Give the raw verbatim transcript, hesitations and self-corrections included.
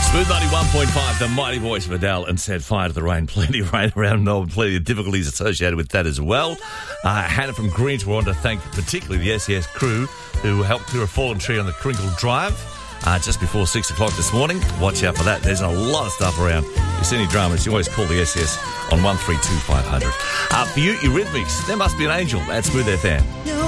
Smooth ninety-one point five, the mighty voice of Adele, and set fire to the rain. Plenty of rain around Melbourne, plenty of difficulties associated with that as well. Uh, Hannah from Greens, we want to thank particularly the S E S crew who helped clear a fallen tree on the Crinkle Drive uh, just before six o'clock this morning. Watch out for that. There's a lot of stuff around. If you see any dramas, you always call the S E S on one three two five hundred. Uh, for you, Eurythmics, there must be an angel at Smooth F M.